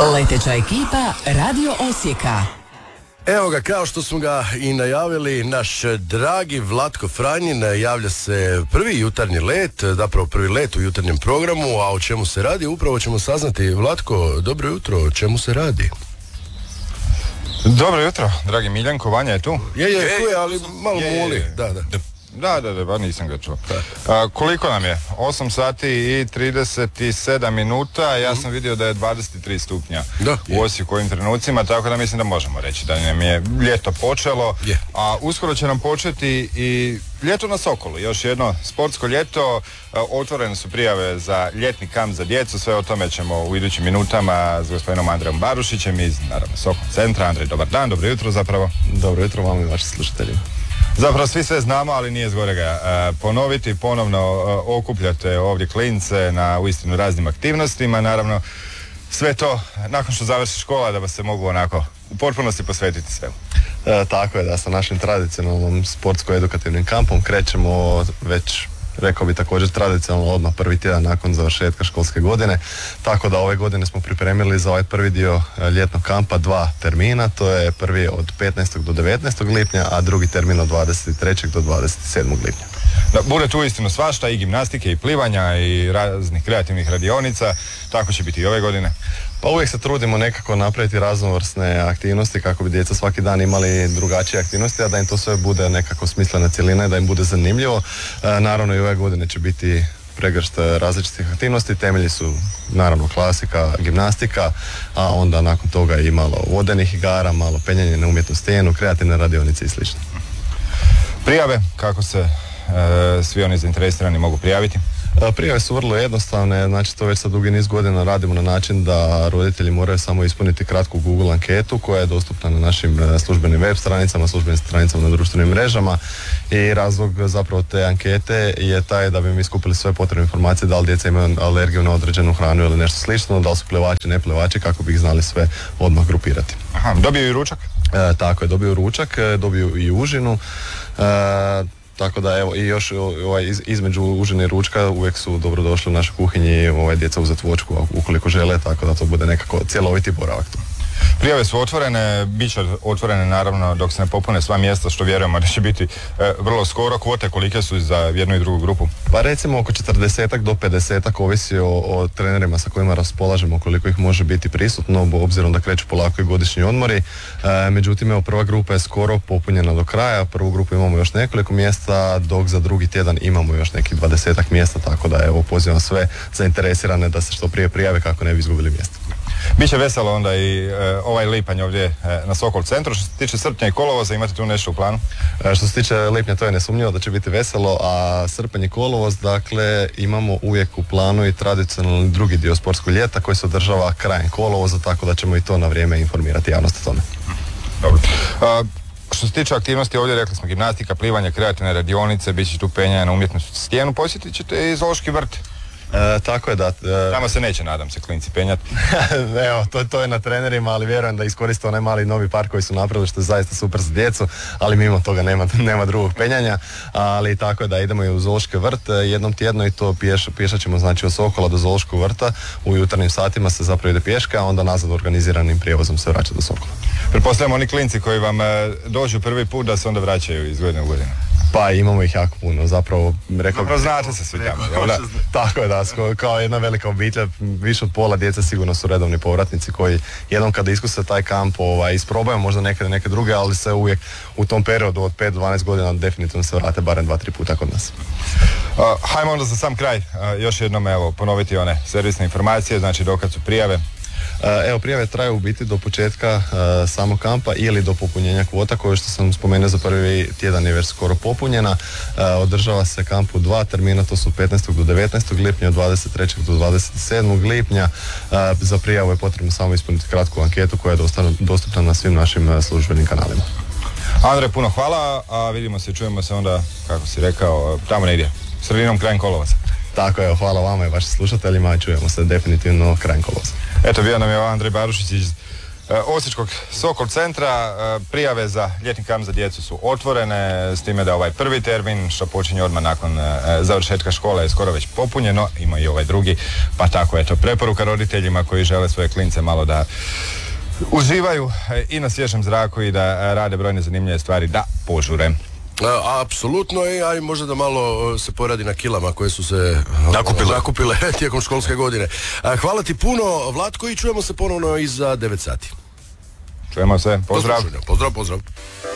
Leteća ekipa Radio Osijeka. Evo ga, kao što smo ga i najavili, naš dragi Vlatko Franjin javlja se prvi jutarnji let, zapravo prvi let u jutarnjem programu, a o čemu se radi upravo ćemo saznati. Vlatko, dobro jutro, o čemu se radi? Dobro jutro, dragi Miljanko, Vanja je tu? Tu je, ali malo muli. Da, ba nisam ga čuo. Koliko nam je? 8 sati i 37 minuta, ja sam vidio da je 23 stupnja u Osijeku u ovim trenucima, tako da mislim da možemo reći da nam je ljeto počelo, a uskoro će nam početi i ljeto na Sokolu, još jedno sportsko ljeto. Otvorene su prijave za ljetni kamp za djecu, sve o tome ćemo u idućim minutama s gospodinom Andrejom Barušićem iz, naravno, Sokol centra. Andrej, dobar dan, dobro jutro zapravo. Dobro jutro vam i vašim slušateljima. Zapravo svi sve znamo, ali nije zgorega ponoviti, ponovno okupljate ovdje klince na uistinu raznim aktivnostima, naravno sve to nakon što završi škola da vas se mogu onako u potpunosti posvetiti svemu. Tako je, da sa našim tradicionalnom sportsko-edukativnim kampom krećemo već, rekao bi također tradicionalno odmah prvi tjedan nakon završetka školske godine, tako da ove godine smo pripremili za ovaj prvi dio ljetnog kampa 2 termina, to je prvi od 15. do 19. lipnja, a drugi termin od 23. do 27. lipnja. Da, bude tu istinu svašta, i gimnastike, i plivanja, i raznih kreativnih radionica, tako će biti i ove godine. Pa uvijek se trudimo nekako napraviti raznovrsne aktivnosti kako bi djeca svaki dan imali drugačije aktivnosti, a da im to sve bude nekako smislena cjelina i da im bude zanimljivo. Naravno i ove godine će biti pregršt različitih aktivnosti, temelji su naravno klasika, gimnastika, a onda nakon toga i malo vodenih igara, malo penjanje na umjetnu stijenu, kreativne radionice i sl. Prijave, kako se svi oni zainteresirani mogu prijaviti? Prijave su vrlo jednostavne, znači to već sa dugi niz godina radimo na način da roditelji moraju samo ispuniti kratku Google anketu koja je dostupna na našim službenim web stranicama, službenim stranicama na društvenim mrežama, i razlog zapravo te ankete je taj da bi mi skupili sve potrebne informacije da li djeca imaju alergiju na određenu hranu ili nešto slično, da li su plevači, ne plevači, kako bi ih znali sve odmah grupirati. Aha, dobiju i ručak? Tako je, dobiju ručak, dobiju i užinu. Tako da evo, i još između užine i ručka uvijek su dobrodošli u našoj kuhinji djeca uzeti voćku ukoliko žele, tako da to bude nekako cjeloviti boravak tu. Prijave su otvorene, bit će otvorene naravno dok se ne popune sva mjesta, što vjerujemo da će biti vrlo skoro. Kvote kolike su za jednu i drugu grupu? Pa recimo oko 40 do 50, ovisi o trenerima sa kojima raspolažemo, koliko ih može biti prisutno, obzirom da kreću polako i godišnji odmori. Međutim, evo, prva grupa je skoro popunjena do kraja, prvu grupu imamo još nekoliko mjesta, dok za drugi tjedan imamo još nekih 20 mjesta, tako da evo, pozivam sve zainteresirane da se što prije prijave kako ne bi izgubili mjesto. Biće veselo onda i ovaj lipanj ovdje na Sokol centru. Što se tiče srpnja i kolovoza, imate tu nešto u planu? Što se tiče lipnja, to je nesumnjivo da će biti veselo, a srpanj i kolovoz, dakle, imamo uvijek u planu i tradicionalni drugi dio sportskog ljeta koji se održava krajem kolovoza, tako da ćemo i to na vrijeme informirati javnost o tome. Dobro. Što se tiče aktivnosti ovdje, rekli smo gimnastika, plivanje, kreativne radionice, bit će tu penjanje na umjetnu stijenu, posjetit ćete i zoološki vrt. Tako je, da. Tamo se neće, nadam se, klinci penjati. Evo, to je na trenerima, ali vjerujem da iskoriste onaj mali novi park koji su napravili, što je zaista super za djecu, ali mimo toga nema drugog penjanja, ali tako je da idemo i u zoološki vrt jednom tjedno, i to pješat ćemo, znači, od Sokola do zoološkog vrta, u jutarnjim satima se zapravo ide pješke, a onda nazad organiziranim prijevozom se vraća do Sokola. Pretpostavljamo oni klinci koji vam dođu prvi put da se onda vraćaju iz godine u godinu. Pa imamo ih jako puno, zapravo rekao bih. Znate se svi tamo. Tako je, da, kao jedna velika obitelj, više od pola djece sigurno su redovni povratnici koji jednom kada iskuse taj kamp isprobaju možda neke druge, ali se uvijek u tom periodu od 5 do 12 godina definitivno se vrate barem 2-3 puta kod nas. Hajmo onda za sam kraj još jednom ponoviti one servisne informacije, znači dokad su prijave. Evo, prijave traju u biti do početka samog kampa ili do popunjenja kvota, koje što sam spomenuo za prvi tjedan je već skoro popunjena. Održava se kamp u 2 termina, to su 15. do 19. lipnja, od 23. do 27. lipnja. Za prijavu je potrebno samo ispuniti kratku anketu koja je dostupna na svim našim službenim kanalima. Andrej, puno hvala, a vidimo se i čujemo se onda, kako si rekao, tamo negdje, sredinom, krajem kolovoza. Tako je, hvala vama i vašim slušateljima, čujemo se definitivno krajem kolovoza. Eto, bio nam je Andrej Barušić iz Osječkog Sokol centra. Prijave za ljetni kamp za djecu su otvorene, s time da ovaj prvi termin, što počinje odmah nakon završetka škole, je skoro već popunjeno, ima i ovaj drugi, pa tako eto, preporuka roditeljima koji žele svoje klince malo da uživaju i na svježem zraku i da rade brojne zanimljive stvari, da požure. Apsolutno, a i možda da malo se poradi na kilama koje su se nakupile tijekom školske godine. Hvala ti puno, Vlatko, i čujemo se ponovno iza 9 sati. Čujemo se, pozdrav. Pozdrav.